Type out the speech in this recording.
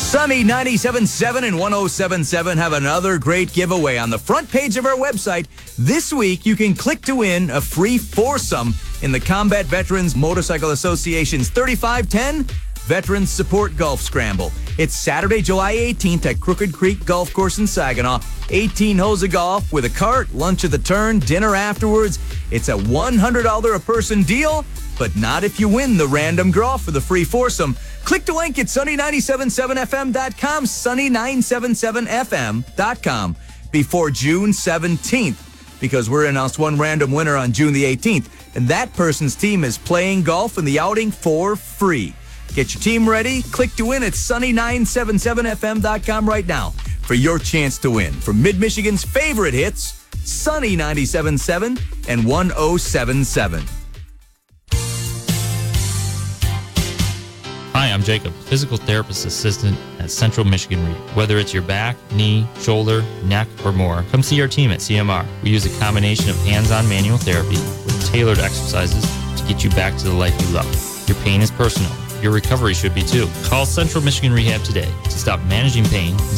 Sunny 97.7 and 107.7 have another great giveaway on the front page of our website. This week, you can click to win a free foursome in the Combat Veterans Motorcycle Association's 3510 Veterans Support Golf Scramble. It's Saturday, July 18th at Crooked Creek Golf Course in Saginaw. 18 holes of golf with a cart, lunch at the turn, dinner afterwards. It's a $100 a person deal, but not if you win the random draw for the free foursome. Click the link at sunny977fm.com, sunny977fm.com before June 17th, because we're announced one random winner on June the 18th, and that person's team is playing golf in the outing for free. Get your team ready. Click to win at sunny977fm.com right now for your chance to win. From Mid-Michigan's favorite hits, Sunny 97.7 and 107.7. Hi, I'm Jacob, physical therapist assistant at Central Michigan Re. Whether it's your back, knee, shoulder, neck, or more, come see our team at CMR. We use a combination of hands-on manual therapy with tailored exercises to get you back to the life you love. Your pain is personal. Your recovery should be too. Call Central Michigan Rehab today to stop managing pain and